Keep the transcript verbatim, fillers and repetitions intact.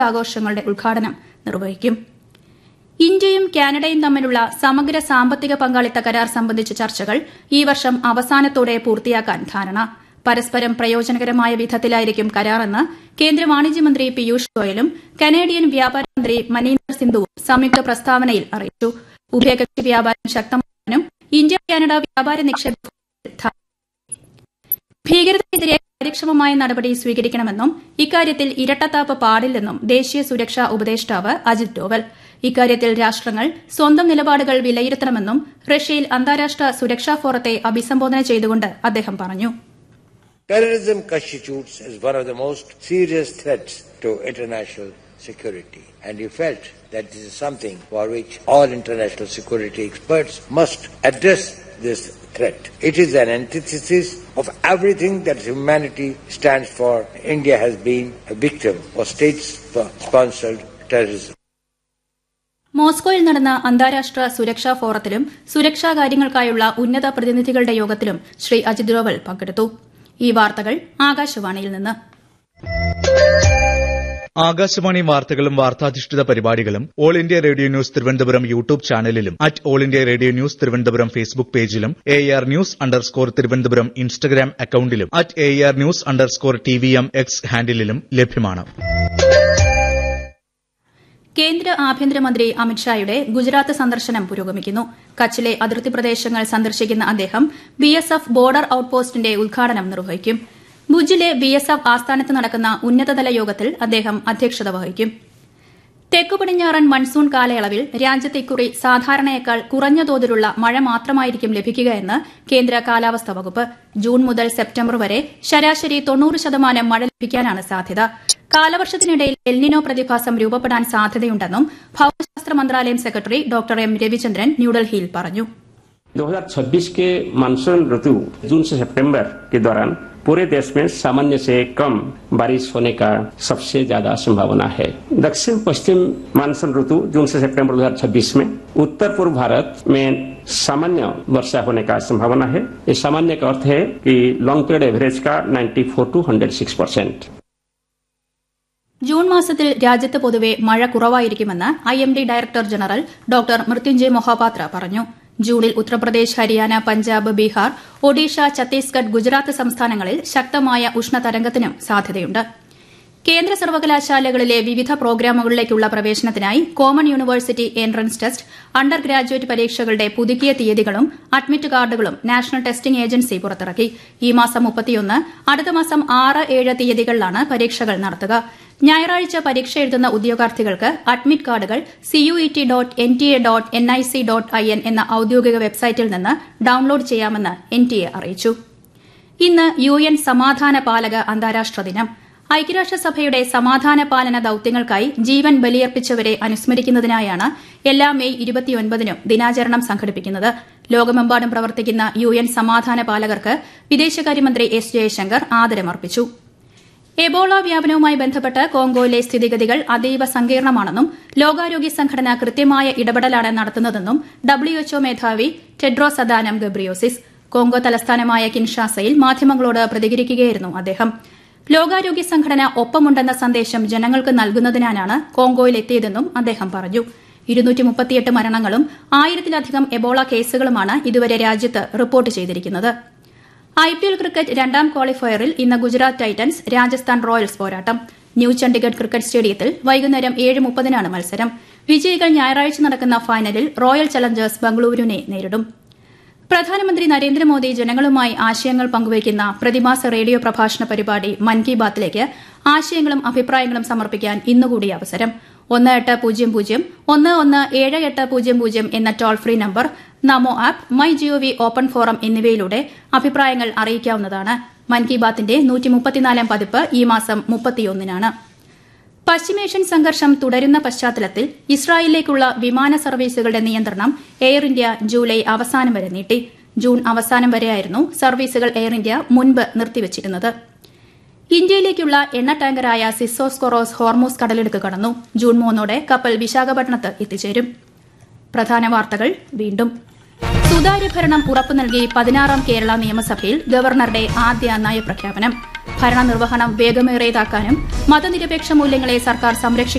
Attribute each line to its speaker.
Speaker 1: ആഘോഷങ്ങളുടെ ഉദ്ഘാടനം നിർവഹിക്കും. ഇന്ത്യയും കാനഡയും തമ്മിലുള്ള സമഗ്ര സാമ്പത്തിക പങ്കാളിത്ത കരാർ സംബന്ധിച്ച ചർച്ചകൾ ഈ വർഷം അവസാനത്തോടെ പൂർത്തിയാക്കാൻ ധാരണ. പരസ്പരം പ്രയോജനകരമായ വിധത്തിലായിരിക്കും കരാറെന്ന് കേന്ദ്ര വാണിജ്യമന്ത്രി പീയൂഷ് ഗോയലും കനേഡിയൻ വ്യാപാര മന്ത്രി മനീന്ദർ സിന്ധുവും സംയുക്ത പ്രസ്താവനയിൽ അറിയിച്ചു. ഉഭയകക്ഷി വ്യാപാരം ശക്തമാക്കാനും ഇന്ത്യ കാനഡ വ്യാപാര നിക്ഷേപ ഭീകരതയ്ക്കെതിരെ കാര്യക്ഷമമായ നടപടി സ്വീകരിക്കണമെന്നും ഇക്കാര്യത്തിൽ ഇരട്ടത്താപ്പ് പാടില്ലെന്നും ദേശീയ സുരക്ഷാ ഉപദേഷ്ടാവ് അജിത് ഡോവൽ. ഇക്കാര്യത്തിൽ രാഷ്ട്രങ്ങൾ സ്വന്തം നിലപാടുകൾ വിലയിരുത്തണമെന്നും റഷ്യയിൽ അന്താരാഷ്ട്ര സുരക്ഷാ ഫോറത്തെ അഭിസംബോധന ചെയ്തുകൊണ്ട് അദ്ദേഹം പറഞ്ഞു.
Speaker 2: Terrorism constitutes as one of the most serious threats to international security, and he felt that this is something for which all international security experts must address this threat. It is an antithesis of everything that humanity stands for. India has been a victim of state-sponsored terrorism.
Speaker 1: മോസ്കോയിൽ നടന്ന അന്താരാഷ്ട്ര സുരക്ഷാ ഫോറത്തിലും സുരക്ഷാ കാര്യങ്ങൾക്കായുള്ള ഉന്നത പ്രതിനിധികളുടെ യോഗത്തിലും ശ്രീ അജിത് ഡോവൽ പങ്കെടുത്തു. ഈ വാർത്തകൾ ആകാശവാണിയിൽ നിന്ന്.
Speaker 3: ആകാശവാണി വാർത്തകളും വാർത്താധിഷ്ഠിത പരിപാടികളും all India radio news Thiruvananthapuram YouTube ചാനലിലും at all India radio news Thiruvananthapuram Facebook പേജിലും A R news underscore Thiruvananthapuram Instagram അക്കൌണ്ടിലും at A R news underscore T V M X ഹാൻഡിലും ലഭ്യമാണ്.
Speaker 1: കേന്ദ്ര ആഭ്യന്തരമന്ത്രി അമിത്ഷായുടെ ഗുജറാത്ത് സന്ദർശനം പുരോഗമിക്കുന്നു. കച്ചിലെ അതിർത്തി പ്രദേശങ്ങൾ സന്ദർശിക്കുന്ന അദ്ദേഹം ബി എസ് എഫ് ബോർഡർ ഔട്ട്പോസ്റ്റിന്റെ ഉദ്ഘാടനം നിർവഹിക്കും. ഭുജിലെ ബി എസ് എഫ് ആസ്ഥാനത്ത് നടക്കുന്ന ഉന്നതതല യോഗത്തിൽ അദ്ദേഹം അധ്യക്ഷത വഹിക്കും. തെക്കു പടിഞ്ഞാറൻ മൺസൂൺ കാലയളവിൽ രാജ്യത്ത് ഇക്കുറി സാധാരണയേക്കാൾ കുറഞ്ഞ തോതിലുള്ള മഴ മാത്രമായിരിക്കും ലഭിക്കുകയെന്ന് കേന്ദ്ര കാലാവസ്ഥാ വകുപ്പ്. ജൂൺ മുതൽ സെപ്റ്റംബർ വരെ ശരാശരി തൊണ്ണൂറ് ശതമാനം മഴ ലഭിക്കാനാണ് സാധ്യത. കാലവർഷത്തിനിടയിൽ എൽനിനോ പ്രതിഭാസം രൂപപ്പെടാൻ സാധ്യതയുണ്ടെന്നും ഭൌമശാസ്ത്ര മന്ത്രാലയം സെക്രട്ടറി ഡോക്ടർ എം രവിചന്ദ്രൻ ന്യൂഡൽഹിയിൽ പറഞ്ഞു.
Speaker 4: दो हज़ार छब्बीस के मानसून ऋतु जून से सितंबर के दौरान पूरे देश में सामान्य से कम बारिश होने का सबसे ज्यादा संभावना है. दक्षिण पश्चिम मानसून ऋतु जून से सितंबर दो हज़ार छब्बीस में उत्तर पूर्व भारत में सामान्य वर्षा होने का संभावना है. इस सामान्य का अर्थ है कि लॉन्ग पीरियड एवरेज का ninety-four to one oh six percent.
Speaker 1: June മാസത്തിൽ രാജ്യത്ത് പൊതുവെ മഴ കുറവായിരിക്കുമെന്ന് I M D director general doctor Mrutyunjay Mohapatra പറഞ്ഞു. ജൂണിൽ ഉത്തർപ്രദേശ്, ഹരിയാന, പഞ്ചാബ്, ബീഹാർ, ഒഡീഷ, ഛത്തീസ്ഗഡ്, ഗുജറാത്ത് സംസ്ഥാനങ്ങളിൽ ശക്തമായ ഉഷ്ണതരംഗത്തിനും സാധ്യതയുണ്ട്. കേന്ദ്ര സർവകലാശാലകളിലെ വിവിധ പ്രോഗ്രാമുകളിലേക്കുള്ള പ്രവേശനത്തിനായി common university entrance test, under graduate പരീക്ഷകളുടെ പുതുക്കിയ തീയതികളും അഡ്മിറ്റ് കാർഡുകളും നാഷണൽ ടെസ്റ്റിംഗ് ഏജൻസി പുറത്തിറക്കി. ഈ മാസം മുപ്പത്തിയൊന്ന്, അടുത്ത മാസം ആറ് ഏഴ് തീയതികളിലാണ് പരീക്ഷകൾ നടത്തുക. ഞായറാഴ്ച പരീക്ഷ എഴുതുന്ന ഉദ്യോഗാർത്ഥികൾക്ക് അഡ്മിറ്റ് കാർഡുകൾ സിയുഇടി dot N T A dot N I C dot I N എന്ന ഔദ്യോഗിക വെബ്സൈറ്റിൽ നിന്ന് ഡൌൺലോഡ് ചെയ്യാമെന്ന് എൻ ടി എ അറിയിച്ചു. ഇന്ന് യു എൻ സമാധാന പാലക അന്താരാഷ്ട്ര ദിനം. ഐക്യരാഷ്ട്രസഭയുടെ സമാധാന പാലന ദൌത്യങ്ങൾക്കായി ജീവൻ ബലിയർപ്പിച്ചവരെ അനുസ്മരിക്കുന്നതിനായാണ് എല്ലാ മെയ് ഇരുപത്തിയൊൻപതിനും ദിനാചരണം സംഘടിപ്പിക്കുന്നത്. ലോകമെമ്പാടും പ്രവർത്തിക്കുന്ന യു എൻ സമാധാന പാലകർക്ക് വിദേശകാര്യമന്ത്രി എസ് ജയശങ്കർ ആദരമർപ്പിച്ചു. എബോള വ്യാപനവുമായി ബന്ധപ്പെട്ട് കോങ്കോയിലെ സ്ഥിതിഗതികൾ അതീവ സങ്കീർണമാണെന്നും ലോകാരോഗ്യ സംഘടന കൃത്യമായ ഇടപെടലാണ് നടത്തുന്നതെന്നും ഡബ്ല്യുഎച്ച്ഒ മേധാവി ടെഡ്രോസ് അദാനം ഗബ്രിയോസിസ്. കോങ്കോ തലസ്ഥാനമായ കിൻഷാസയിൽ മാധ്യമങ്ങളോട് പ്രതികരിക്കുകയായിരുന്നു അദ്ദേഹം. ലോകാരോഗ്യ സംഘടന ഒപ്പമുണ്ടെന്ന സന്ദേശം ജനങ്ങൾക്ക് നൽകുന്നതിനാണ് കോങ്കോയിലെത്തിയതെന്നും അദ്ദേഹം പറഞ്ഞു. ഇരുന്നൂറ്റി മുപ്പത്തിയെട്ട് മരണങ്ങളും ആയിരത്തിലധികം എബോള കേസുകളുമാണ് ഇതുവരെ രാജ്യത്ത് റിപ്പോർട്ട് ചെയ്തിരിക്കുന്നത്. ഐപിഎൽ ക്രിക്കറ്റ് രണ്ടാം ക്വാളിഫയറിൽ ഇന്ന് ഗുജറാത്ത് ടൈറ്റൻസ് രാജസ്ഥാൻ റോയൽസ് പോരാട്ടം. ന്യൂ ചണ്ഡിഗഡ് ക്രിക്കറ്റ് സ്റ്റേഡിയത്തിൽ വൈകുന്നേരം ഏഴ് മുപ്പതിനാണ് മത്സരം. വിജയികൾ ഞായറാഴ്ച നടക്കുന്ന ഫൈനലിൽ റോയൽ ചലഞ്ചേഴ്സ് ബംഗളൂരുവിനെ നേരിടും. പ്രധാനമന്ത്രി നരേന്ദ്രമോദി ജനങ്ങളുമായി ആശയങ്ങൾ പങ്കുവയ്ക്കുന്ന പ്രതിമാസ റേഡിയോ പ്രഭാഷണ പരിപാടി മൻ കി ബാത്തിലേക്ക് ആശയങ്ങളും അഭിപ്രായങ്ങളും സമർപ്പിക്കാൻ ഇന്നുകൂടി അവസരം. ഒന്ന് എട്ട് പൂജ്യം പൂജ്യം ഒന്ന് ഒന്ന് ഏഴ് എട്ട് പൂജ്യം പൂജ്യം എന്ന toll free number, Namo app, my G O V open forum എന്നിവയിലൂടെ അഭിപ്രായങ്ങൾ അറിയിക്കാവുന്നതാണ്. മൻ കി ബാത്തിന്റെ നൂറ്റിമുപ്പത്തിനാലാം പതിപ്പ് ഈ മാസം മുപ്പത്തിയൊന്നിനാണ്. പശ്ചിമേഷ്യൻ സംഘർഷം തുടരുന്ന പശ്ചാത്തലത്തിൽ ഇസ്രായേലിലേക്കുള്ള വിമാന സർവീസുകളുടെ നിയന്ത്രണം എയർ ഇന്ത്യ ജൂലൈ അവസാനം വരെ നീട്ടി. ജൂൺ അവസാനം വരെയായിരുന്നു സർവീസുകൾ എയർ ഇന്ത്യ മുൻപ് നിർത്തിവച്ചിരുന്നത്. ഇന്ത്യയിലേക്കുള്ള എണ്ണ ടാങ്കറായ സിസോസ് കൊറോസ് ഹോർമൂസ് കടലിടുക്ക് കടന്നു. ജൂൺ മൂന്നോടെ കപ്പൽ വിശാഖപട്ടണത്ത് എത്തിച്ചേരും. പ്രധാന വാർത്തകൾ വീണ്ടും. സുതാര്യ ഭരണം ഉറപ്പു നൽകി പതിനാറാം കേരള നിയമസഭയിൽ ഗവർണറുടെ ആദ്യ നയപ്രഖ്യാപനം. ഭരണനിർവഹണം വേഗമേറിയതാക്കാനും മതനിരപേക്ഷ മൂല്യങ്ങളെ സർക്കാർ സംരക്ഷിക്കും